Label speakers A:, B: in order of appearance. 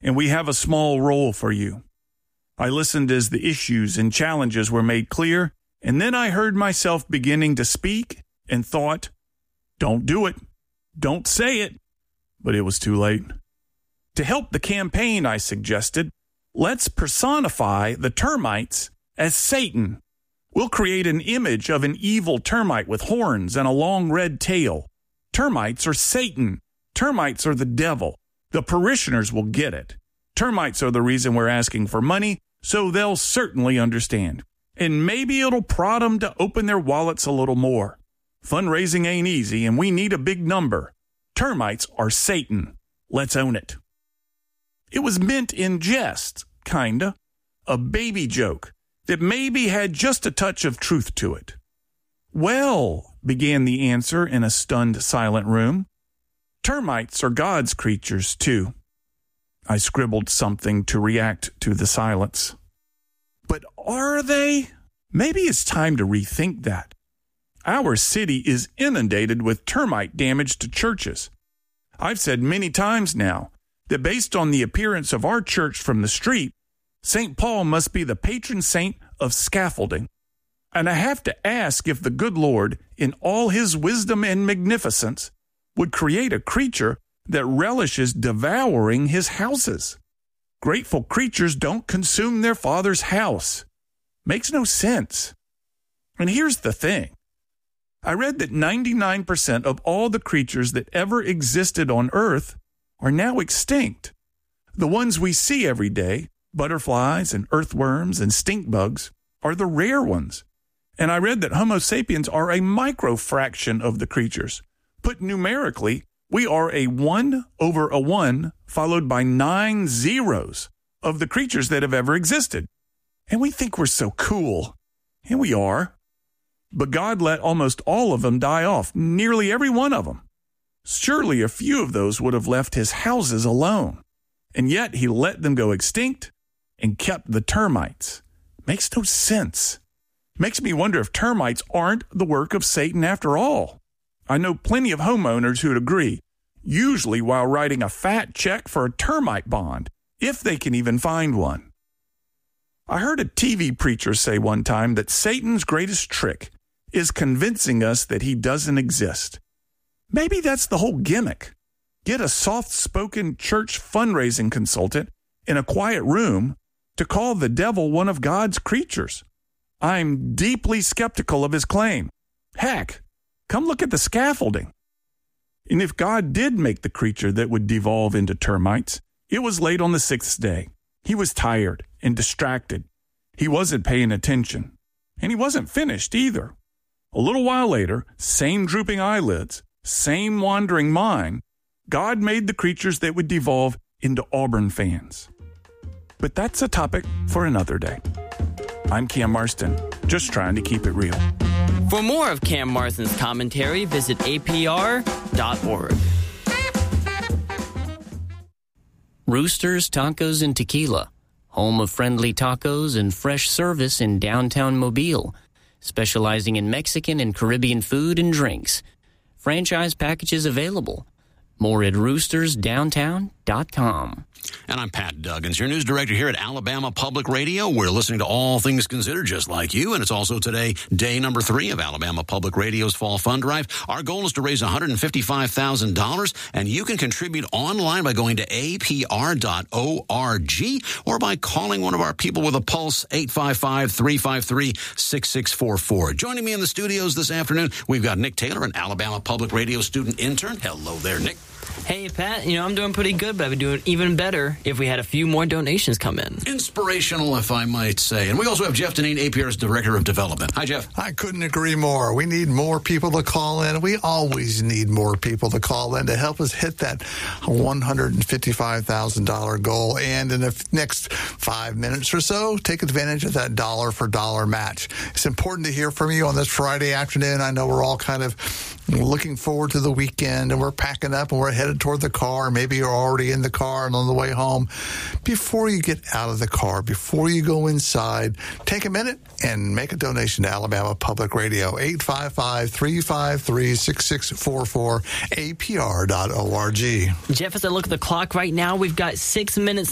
A: and we have a small role for you. I listened as the issues and challenges were made clear, and then I heard myself beginning to speak and thought, don't do it. Don't say it. But it was too late. To help the campaign, I suggested, let's personify the termites as Satan. We'll create an image of an evil termite with horns and a long red tail. Termites are Satan. Termites are the devil. The parishioners will get it. Termites are the reason we're asking for money, so they'll certainly understand. And maybe it'll prod them to open their wallets a little more. Fundraising ain't easy, and we need a big number. Termites are Satan. Let's own it. It was meant in jest, kinda. A baby joke that maybe had just a touch of truth to it. Well, began the answer in a stunned, silent room, termites are God's creatures, too. I scribbled something to react to the silence. But are they? Maybe it's time to rethink that. Our city is inundated with termite damage to churches. I've said many times now that based on the appearance of our church from the street, St. Paul must be the patron saint of scaffolding. And I have to ask if the good Lord, in all his wisdom and magnificence, would create a creature that relishes devouring his houses. Grateful creatures don't consume their Father's house. Makes no sense. And here's the thing. I read that 99% of all the creatures that ever existed on Earth are now extinct. The ones we see every day, butterflies and earthworms and stink bugs, are the rare ones. And I read that Homo sapiens are a microfraction of the creatures. Put numerically, we are a 1 over a 1 followed by 9 zeros of the creatures that have ever existed. And we think we're so cool. And we are. But God let almost all of them die off, nearly every one of them. Surely a few of those would have left his houses alone. And yet he let them go extinct and kept the termites. Makes no sense. Makes me wonder if termites aren't the work of Satan after all. I know plenty of homeowners who'd agree, usually while writing a fat check for a termite bond, if they can even find one. I heard a TV preacher say one time that Satan's greatest trick is convincing us that he doesn't exist. Maybe that's the whole gimmick. Get a soft-spoken church fundraising consultant in a quiet room to call the devil one of God's creatures. I'm deeply skeptical of his claim. Heck, come look at the scaffolding. And if God did make the creature that would devolve into termites, it was late on the 6th day. He was tired and distracted. He wasn't paying attention. And he wasn't finished either. A little while later, same drooping eyelids, same wandering mind, God made the creatures that would devolve into Auburn fans. But that's a topic for another day. I'm Cam Marston, just trying to keep it real.
B: For more of Cam Marston's commentary, visit apr.org. Roosters, Tacos, and Tequila, home of friendly tacos and fresh service in downtown Mobile, specializing in Mexican and Caribbean food and drinks. Franchise packages available. More at roostersdowntown.com.
C: And I'm Pat Duggins, your news director here at Alabama Public Radio. We're listening to All Things Considered just like you, and it's also today day number 3 of Alabama Public Radio's Fall Fund Drive. Our goal is to raise $155,000, and you can contribute online by going to apr.org or by calling one of our people with a pulse, 855-353-6644. Joining me in the studios this afternoon, we've got Nick Taylor, an Alabama Public Radio student intern. Hello there, Nick.
B: Hey, Pat, I'm doing pretty good, but I would do it even better if we had a few more donations come in.
C: Inspirational, if I might say. And we also have Jeff Deneen, APR's Director of Development. Hi, Jeff.
D: I couldn't agree more. We need more people to call in. We always need more people to call in to help us hit that $155,000 goal. And in the next 5 minutes or so, take advantage of that dollar-for-dollar match. It's important to hear from you on this Friday afternoon. I know we're all kind of looking forward to the weekend, and we're packing up, and we're headed toward the car. Maybe you're already in the car and on the way home. Before you get out of the car, before you go inside, take a minute and make a donation to Alabama Public Radio, 855-353-6644, apr.org.
B: Jeff, as I look at the clock right now, we've got 6 minutes